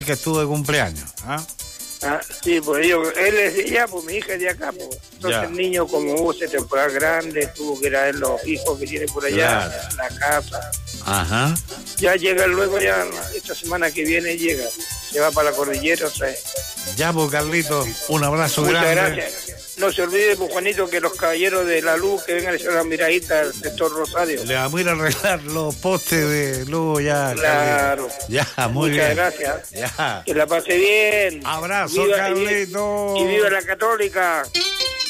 que estuvo de cumpleaños. ¿Ah? Sí, pues él es de allá, pues mi hija es de acá, pues. Entonces Ya. el niño, como hubo esa temporada grande, tuvo que ir a ver los hijos que tiene por allá, Claro. la casa. Ajá. Ya llega luego, ya esta semana que viene llega, se va para la cordillera, o sea. Ya, pues, Carlito, un abrazo Muchas grande. gracias. No se olvide, pues, Juanito, que los caballeros de la luz que vengan a hacer la miradita al sector Rosario. Le vamos a ir a arreglar los postes de luz ya. Claro. Carlito. Ya, muy Muchas bien. gracias. Ya. Que la pase bien. Abrazo, Viva- Carlito. Y viva la Católica.